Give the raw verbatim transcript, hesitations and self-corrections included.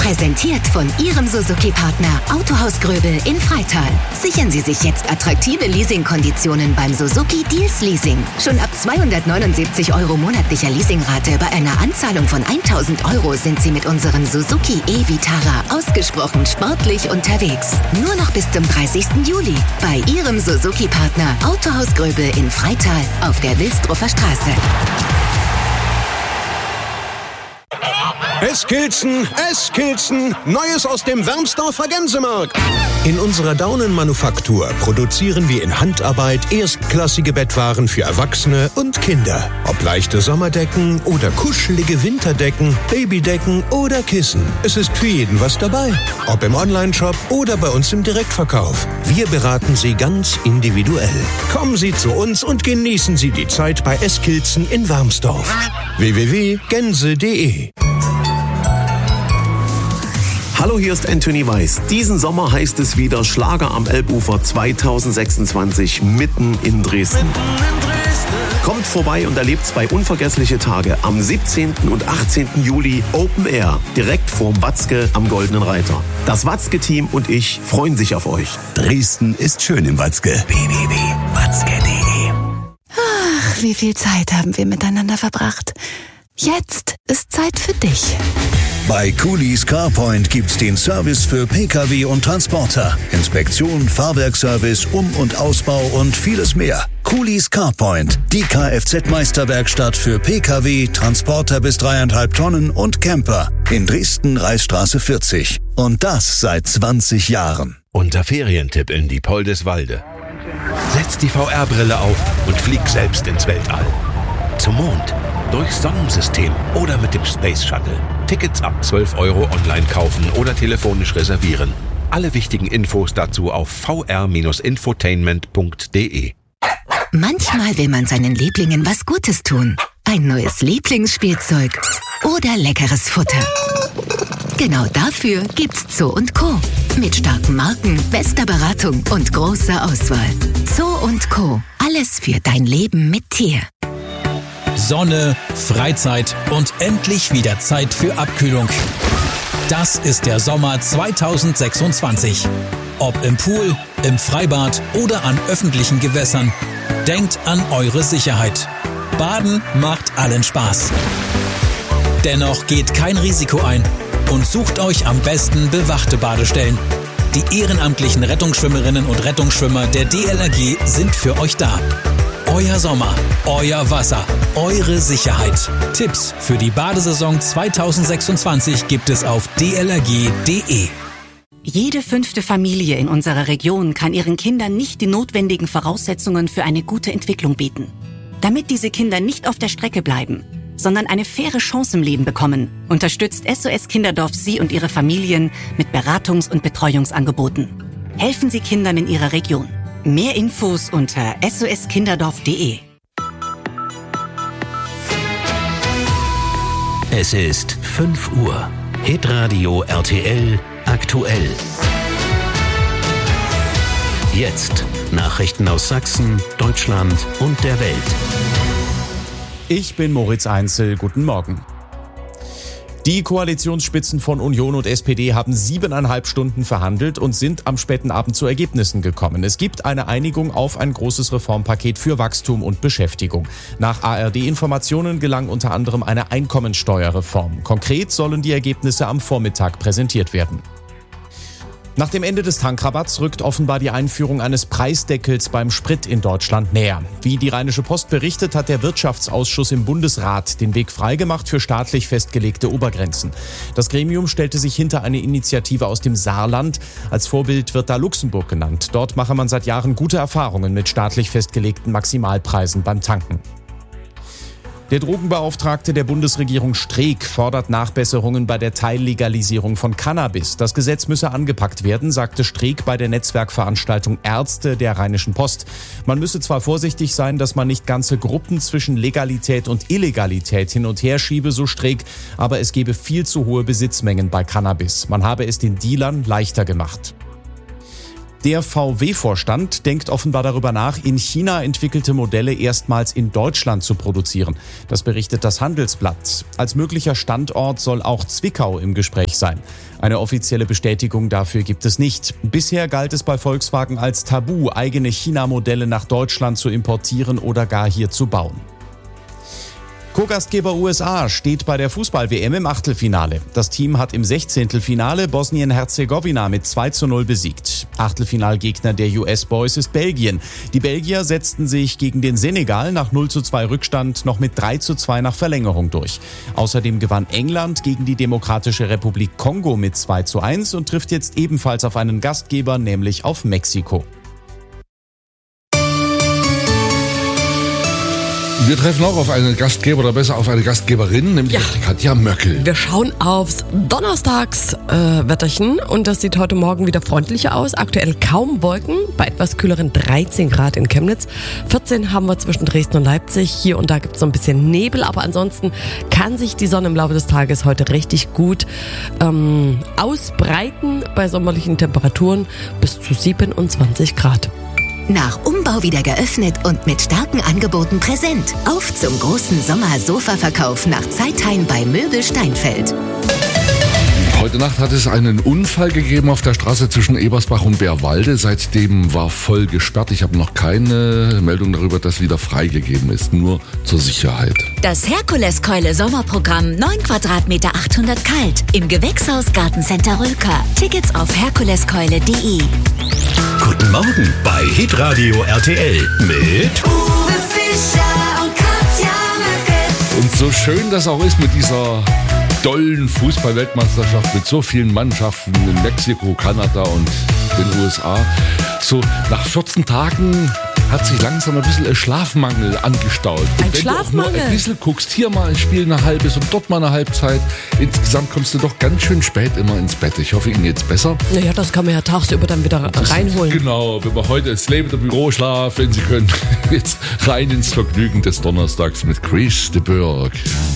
Präsentiert von Ihrem Suzuki-Partner Autohaus Gröbel in Freital. Sichern Sie sich jetzt attraktive Leasingkonditionen beim Suzuki Deals Leasing. Schon ab zweihundertneunundsiebzig Euro monatlicher Leasingrate bei einer Anzahlung von tausend Euro sind Sie mit unserem Suzuki e-Vitara ausgesprochen sportlich unterwegs. Nur noch bis zum dreißigsten Juli bei Ihrem Suzuki-Partner Autohaus Gröbel in Freital auf der Wilsdruffer Straße. Eskilzen, Eskilzen, Neues aus dem Wermsdorfer Gänsemarkt. In unserer Daunenmanufaktur produzieren wir in Handarbeit erstklassige Bettwaren für Erwachsene und Kinder. Ob leichte Sommerdecken oder kuschelige Winterdecken, Babydecken oder Kissen. Es ist für jeden was dabei. Ob im Onlineshop oder bei uns im Direktverkauf. Wir beraten Sie ganz individuell. Kommen Sie zu uns und genießen Sie die Zeit bei Eskilzen in Wermsdorf. w w w punkt gänse punkt de Hallo, hier ist Anthony Weiss. Diesen Sommer heißt es wieder Schlager am Elbufer zweitausendsechsundzwanzig mitten in Dresden. Kommt vorbei und erlebt zwei unvergessliche Tage am siebzehnten und achtzehnten Juli Open Air, direkt vorm Watzke am Goldenen Reiter. Das Watzke-Team und ich freuen sich auf euch. Dresden ist schön im Watzke. w w w punkt watzke punkt de Ach, wie viel Zeit haben wir miteinander verbracht. Jetzt ist Zeit für dich. Bei Cooley's CarPoint gibt's den Service für Pkw und Transporter. Inspektion, Fahrwerkservice, Um- und Ausbau und vieles mehr. Cooley's CarPoint, die Kfz-Meisterwerkstatt für Pkw, Transporter bis dreieinhalb Tonnen und Camper. In Dresden, Reichsstraße vierzig. Und das seit zwanzig Jahren. Unser Ferientipp in Diepoldeswalde. Setz die V R-Brille auf und flieg selbst ins Weltall. Zum Mond, durchs Sonnensystem oder mit dem Space Shuttle. Tickets ab zwölf Euro online kaufen oder telefonisch reservieren. Alle wichtigen Infos dazu auf v r Bindestrich infotainment punkt de. Manchmal will man seinen Lieblingen was Gutes tun. Ein neues Lieblingsspielzeug oder leckeres Futter. Genau dafür gibt's Zoo und Co. Mit starken Marken, bester Beratung und großer Auswahl. Zoo und Co. Alles für dein Leben mit Tier. Sonne, Freizeit und endlich wieder Zeit für Abkühlung. Das ist der Sommer zweitausendsechsundzwanzig. Ob im Pool, im Freibad oder an öffentlichen Gewässern, denkt an eure Sicherheit. Baden macht allen Spaß. Dennoch geht kein Risiko ein und sucht euch am besten bewachte Badestellen. Die ehrenamtlichen Rettungsschwimmerinnen und Rettungsschwimmer der D L R G sind für euch da. Euer Sommer, euer Wasser, eure Sicherheit. Tipps für die Badesaison zweitausendsechsundzwanzig gibt es auf d l r g punkt de. Jede fünfte Familie in unserer Region kann ihren Kindern nicht die notwendigen Voraussetzungen für eine gute Entwicklung bieten. Damit diese Kinder nicht auf der Strecke bleiben, sondern eine faire Chance im Leben bekommen, unterstützt S O S Kinderdorf Sie und Ihre Familien mit Beratungs- und Betreuungsangeboten. Helfen Sie Kindern in Ihrer Region. Mehr Infos unter s o s kinderdorf punkt de. Es ist fünf Uhr. Hitradio R T L aktuell. Jetzt Nachrichten aus Sachsen, Deutschland und der Welt. Ich bin Moritz Einzel. Guten Morgen. Die Koalitionsspitzen von Union und S P D haben siebeneinhalb Stunden verhandelt und sind am späten Abend zu Ergebnissen gekommen. Es gibt eine Einigung auf ein großes Reformpaket für Wachstum und Beschäftigung. Nach A R D-Informationen gelang unter anderem eine Einkommensteuerreform. Konkret sollen die Ergebnisse am Vormittag präsentiert werden. Nach dem Ende des Tankrabatts rückt offenbar die Einführung eines Preisdeckels beim Sprit in Deutschland näher. Wie die Rheinische Post berichtet, hat der Wirtschaftsausschuss im Bundesrat den Weg freigemacht für staatlich festgelegte Obergrenzen. Das Gremium stellte sich hinter eine Initiative aus dem Saarland. Als Vorbild wird da Luxemburg genannt. Dort mache man seit Jahren gute Erfahrungen mit staatlich festgelegten Maximalpreisen beim Tanken. Der Drogenbeauftragte der Bundesregierung Streeck fordert Nachbesserungen bei der Teillegalisierung von Cannabis. Das Gesetz müsse angepackt werden, sagte Streeck bei der Netzwerkveranstaltung Ärzte der Rheinischen Post. Man müsse zwar vorsichtig sein, dass man nicht ganze Gruppen zwischen Legalität und Illegalität hin und her schiebe, so Streeck, aber es gebe viel zu hohe Besitzmengen bei Cannabis. Man habe es den Dealern leichter gemacht. Der V W-Vorstand denkt offenbar darüber nach, in China entwickelte Modelle erstmals in Deutschland zu produzieren. Das berichtet das Handelsblatt. Als möglicher Standort soll auch Zwickau im Gespräch sein. Eine offizielle Bestätigung dafür gibt es nicht. Bisher galt es bei Volkswagen als Tabu, eigene China-Modelle nach Deutschland zu importieren oder gar hier zu bauen. Co-Gastgeber U S A steht bei der Fußball-W M im Achtelfinale. Das Team hat im Sechzehntelfinale Bosnien-Herzegowina mit zwei zu null besiegt. Achtelfinalgegner der U S-Boys ist Belgien. Die Belgier setzten sich gegen den Senegal nach null zu zwei Rückstand noch mit drei zu zwei nach Verlängerung durch. Außerdem gewann England gegen die Demokratische Republik Kongo mit zwei zu eins und trifft jetzt ebenfalls auf einen Gastgeber, nämlich auf Mexiko. Wir treffen auch auf einen Gastgeber oder besser auf eine Gastgeberin, nämlich ja. die Katja Möckel. Wir schauen aufs Donnerstagswetterchen äh, und das sieht heute Morgen wieder freundlicher aus. Aktuell kaum Wolken, bei etwas kühleren dreizehn Grad in Chemnitz. vierzehn haben wir zwischen Dresden und Leipzig. Hier und da gibt es so ein bisschen Nebel, aber ansonsten kann sich die Sonne im Laufe des Tages heute richtig gut ähm, ausbreiten bei sommerlichen Temperaturen bis zu siebenundzwanzig Grad. Nach Umbau wieder geöffnet und mit starken Angeboten präsent. Auf zum großen Sommer-Sofa-Verkauf nach Zeitheim bei Möbel Steinfeld. Heute Nacht hat es einen Unfall gegeben auf der Straße zwischen Ebersbach und Bärwalde. Seitdem war voll gesperrt. Ich habe noch keine Meldung darüber, dass wieder freigegeben ist. Nur zur Sicherheit. Das Herkuleskeule-Sommerprogramm neun Quadratmeter achthundert kalt im Gewächshaus Gartencenter Rülker. Tickets auf herkuleskeule punkt de. Guten Morgen bei Hitradio R T L mit Uwe Fischer und Katja Möckel. Und so schön das auch ist mit dieser dollen Fußball-Weltmeisterschaft mit so vielen Mannschaften in Mexiko, Kanada und den U S A. So nach vierzehn Tagen hat sich langsam ein bisschen ein Schlafmangel angestaut. Und ein wenn Schlafmangel? du auch nur ein bisschen guckst, hier mal ein Spiel eine halbes und dort mal eine Halbzeit, insgesamt kommst du doch ganz schön spät immer ins Bett. Ich hoffe, Ihnen geht's besser. Naja, das kann man ja tagsüber dann wieder das reinholen. Ist, genau, wenn wir heute das Leben der Büroschlaf, wenn Sie können, jetzt rein ins Vergnügen des Donnerstags mit Chris de Burgh.